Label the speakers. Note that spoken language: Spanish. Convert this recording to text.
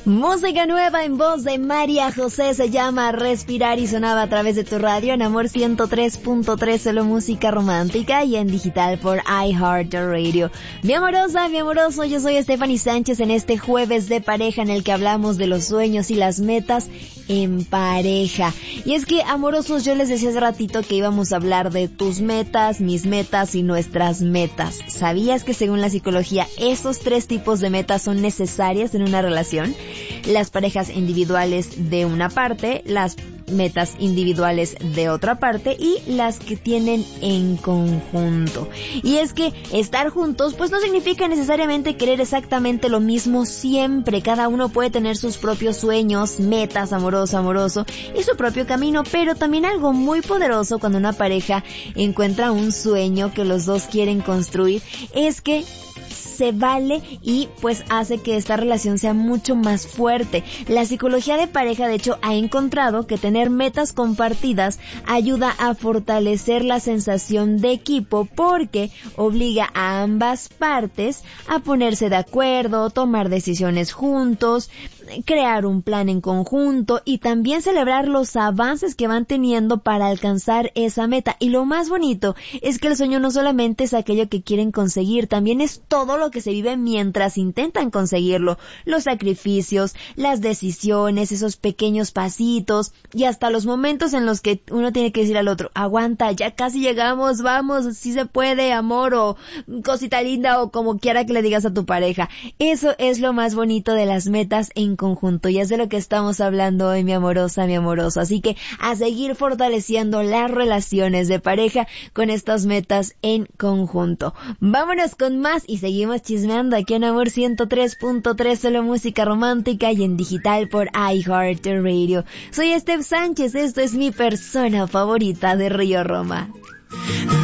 Speaker 1: Música nueva en voz de María José, se llama Respirar y sonaba a través de tu radio en Amor 103.3, solo música romántica y en digital por iHeartRadio. Mi amorosa, mi amoroso, yo soy Stephanie Sánchez en este jueves de pareja en el que hablamos de los sueños y las metas en pareja. Y es que, amorosos, yo les decía hace ratito que íbamos a hablar de tus metas, mis metas y nuestras metas. ¿Sabías que según la psicología estos 3 tipos de metas son necesarias en una relación? Las parejas individuales de una parte, las metas individuales de otra parte y las que tienen en conjunto. Y es que estar juntos pues no significa necesariamente querer exactamente lo mismo siempre. Cada uno puede tener sus propios sueños, metas, amoroso y su propio camino, pero también algo muy poderoso cuando una pareja encuentra un sueño que los dos quieren construir es que se vale y pues hace que esta relación sea mucho más fuerte. La psicología de pareja de hecho ha encontrado que tener metas compartidas ayuda a fortalecer la sensación de equipo porque obliga a ambas partes a ponerse de acuerdo, tomar decisiones juntos, crear un plan en conjunto y también celebrar los avances que van teniendo para alcanzar esa meta. Y lo más bonito es que el sueño no solamente es aquello que quieren conseguir, también es todo lo que se vive mientras intentan conseguirlo. Los sacrificios, las decisiones, esos pequeños pasitos y hasta los momentos en los que uno tiene que decir al otro, aguanta, ya casi llegamos, vamos, sí se puede, amor, o cosita linda, o como quiera que le digas a tu pareja. Eso es lo más bonito de las metas en conjunto y es de lo que estamos hablando hoy, mi amorosa, mi amoroso. Así que a seguir fortaleciendo las relaciones de pareja con estas metas en conjunto. Vámonos con más y seguimos chismeando aquí en Amor 103.3, solo música romántica y en digital por iHeartRadio. Soy Steph Sánchez, esto es mi persona favorita de Río Roma.